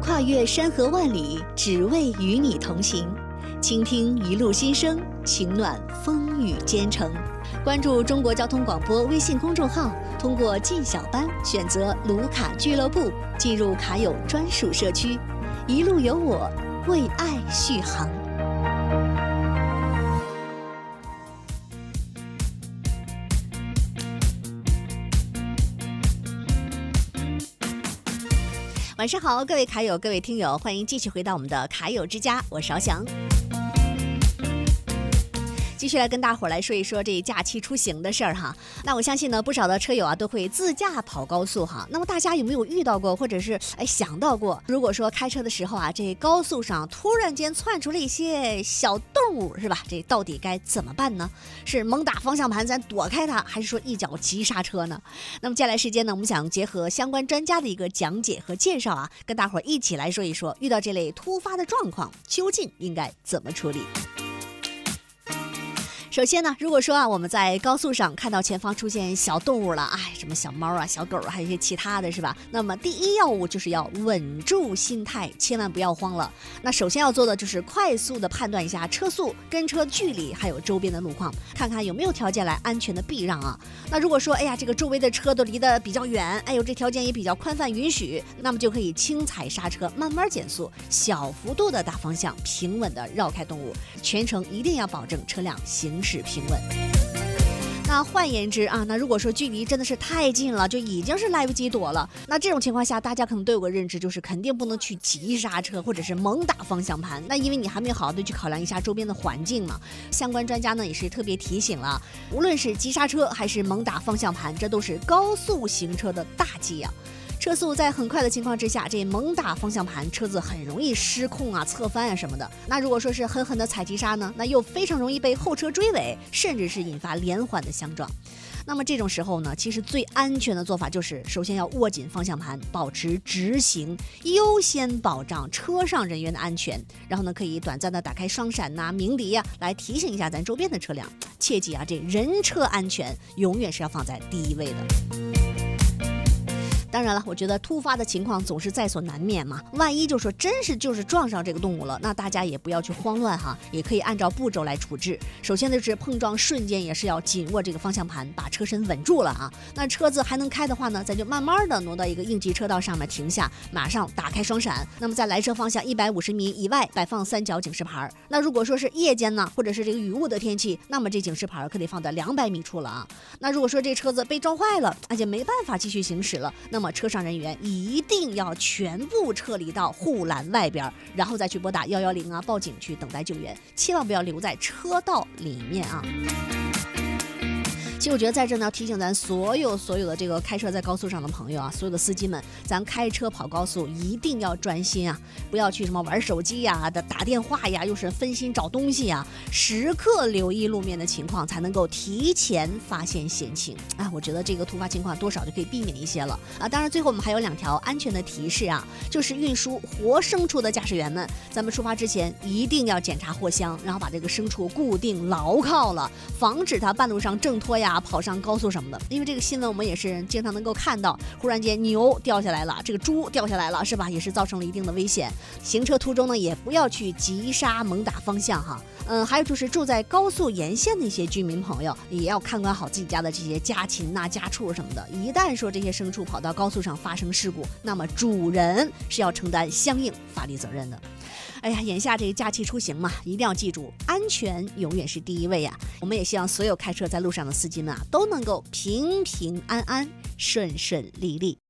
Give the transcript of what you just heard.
跨越山河万里，只为与你同行。倾听一路心声，情暖风雨兼程。关注中国交通广播微信公众号，通过进小班选择卢卡俱乐部，进入卡友专属社区，一路有我，为爱续航。晚上好，各位卡友，各位听友，欢迎继续回到我们的卡友之家，我是翱翔。继续来跟大伙儿来说一说这假期出行的事儿哈。那我相信呢，不少的车友啊都会自驾跑高速哈。那么大家有没有遇到过，或者是想到过，如果说开车的时候啊，这高速上突然间窜出了一些小动物，是吧？这到底该怎么办呢？是猛打方向盘咱躲开它，还是说一脚急刹车呢？那么接下来时间呢，我们想结合相关专家的一个讲解和介绍啊，跟大伙儿一起来说一说，遇到这类突发的状况，究竟应该怎么处理？首先呢，如果说啊，我们在高速上看到前方出现小动物了，什么小猫啊、小狗啊，还有一些其他的是吧？那么第一要务就是要稳住心态，千万不要慌了。那首先要做的就是快速的判断一下车速、跟车距离，还有周边的路况，看看有没有条件来安全的避让啊。那如果说这个周围的车都离得比较远，这条件也比较宽泛允许，那么就可以轻踩刹车，慢慢减速，小幅度的打方向，平稳的绕开动物，全程一定要保证车辆行驶平稳。那换言之啊，那如果说距离真的是太近了，就已经是来不及躲了，那这种情况下，大家可能都有个认知，就是肯定不能去急刹车或者是猛打方向盘。那因为你还没有好好的去考量一下周边的环境嘛。相关专家呢也是特别提醒了，无论是急刹车还是猛打方向盘，这都是高速行车的大忌啊。车速在很快的情况之下，这猛打方向盘，车子很容易失控啊、侧翻啊什么的。那如果说是狠狠的踩急刹呢，那又非常容易被后车追尾，甚至是引发连环的相撞。那么这种时候呢，其实最安全的做法就是首先要握紧方向盘，保持直行，优先保障车上人员的安全。然后呢，可以短暂的打开双闪呐、鸣笛呀，来提醒一下咱周边的车辆。切记啊，这人车安全永远是要放在第一位的。当然了，我觉得突发的情况总是在所难免嘛。万一就说真是就是撞上这个动物了，那大家也不要去慌乱哈，也可以按照步骤来处置。首先就是碰撞瞬间也是要紧握这个方向盘，把车身稳住了啊。那车子还能开的话呢，咱就慢慢的挪到一个应急车道上面停下，马上打开双闪。那么在来车方向150米以外摆放三角警示牌。那如果说是夜间呢，或者是这个雨雾的天气，那么这警示牌可得放到200米处了啊。那如果说这车子被撞坏了，而且没办法继续行驶了，那么车上人员一定要全部撤离到护栏外边，然后再去拨打110啊，报警去等待救援，千万不要留在车道里面啊。其实我觉得在这呢，要提醒咱所有的这个开车在高速上的朋友啊，所有的司机们，咱开车跑高速一定要专心啊，不要去什么玩手机呀、打电话呀，又是分心找东西呀，时刻留意路面的情况，才能够提前发现险情啊。我觉得这个突发情况多少就可以避免一些了啊。当然，最后我们还有2条安全的提示啊，就是运输活牲畜的驾驶员们，咱们出发之前一定要检查货箱，然后把这个牲畜固定牢靠了，防止它半路上挣脱呀、跑上高速什么的。因为这个新闻我们也是经常能够看到，忽然间牛掉下来了，这个猪掉下来了，是吧？也是造成了一定的危险。行车途中呢，也不要去急刹猛打方向哈。还有就是住在高速沿线的一些居民朋友，也要看管好自己家的这些家禽呐、家畜什么的。一旦说这些牲畜跑到高速上发生事故，那么主人是要承担相应法律责任的。眼下这个假期出行嘛，一定要记住，安全永远是第一位啊！我们也希望所有开车在路上的司机们啊，都能够平平安安、顺顺利利。